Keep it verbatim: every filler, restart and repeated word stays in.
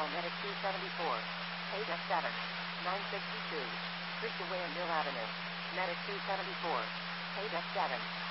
call Medic two seventy-four. eight F seven. nine sixty-two. Street away in Mill Avenue. Medic two seventy-four. eight F seven.